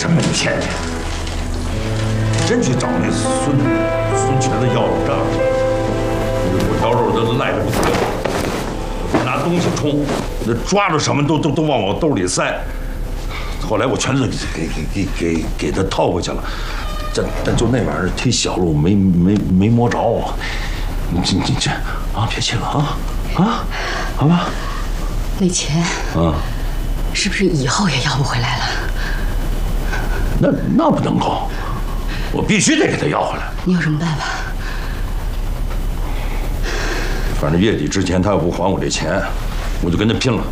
什么钱去？真去找那孙瘸子要了账，我到时候都赖着不得，拿东西冲，那抓着什么都往我兜里塞。后来我全是给他套回去了，但就那玩意儿忒小了，我没摸着啊。你这啊，别气了啊，好吧？ 那钱啊， 是不是以后也要不回来了？ 那不能够，我必须得给他要回来。 你有什么办法？ 反正月底之前他要不还我这钱，我就跟他拼了。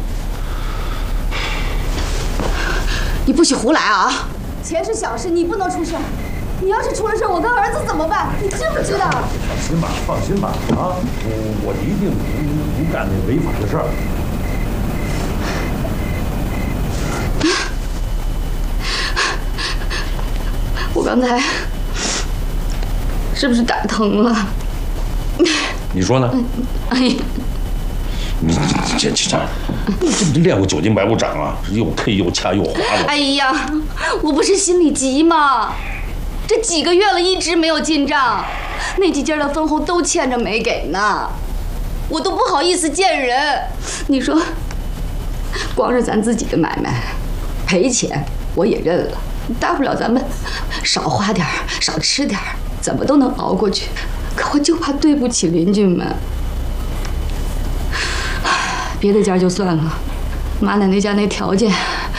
你不许胡来啊！ 钱是小事，你不能出事。你要是出了事，我跟儿子怎么办？你知不知道？ 放心吧，啊，我一定不干那违法的事儿。 我刚才是不是打疼了？ 你说呢？ 哎呀， 你这练过久筋白骨掌啊？又 K 又掐又划的。 哎呀，我不是心里急吗？这几个月了，一直没有进账，那几家的分红都欠着没给呢，我都不好意思见人。你说，光是咱自己的买卖，赔钱我也认了，大不了咱们少花点儿，少吃点儿，怎么都能熬过去。可我就怕对不起邻居们。别的家就算了，马奶奶家那条件，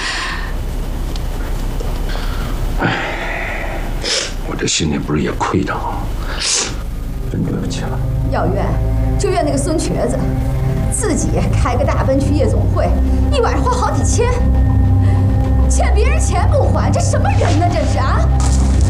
我这心里不是也亏着吗？真对不起了。 要怨就怨那个孙瘸子，自己开个大奔去夜总会，一晚上花好几千，欠别人钱不还，这什么人呢？这是啊！